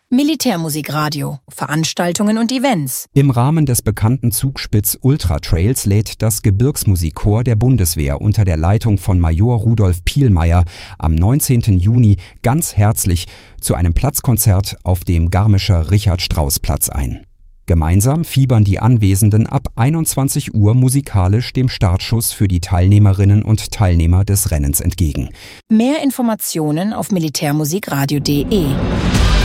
Militärmusikradio, Veranstaltungen und Events. Im Rahmen des bekannten Zugspitz Ultra Trails lädt das Gebirgsmusikchor der Bundeswehr unter der Leitung von Major Rudolf Pielmeier am 19. Juni ganz herzlich zu einem Platzkonzert auf dem Garmischer Richard-Strauss-Platz ein. Gemeinsam fiebern die Anwesenden ab 21 Uhr musikalisch dem Startschuss für die Teilnehmerinnen und Teilnehmer des Rennens entgegen. Mehr Informationen auf militärmusikradio.de.